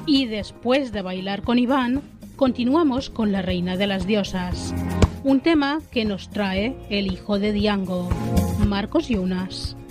Y después de bailar con Iván, continuamos con la Reina de las Diosas, un tema que nos trae el hijo de Diango, Marcos Yunas.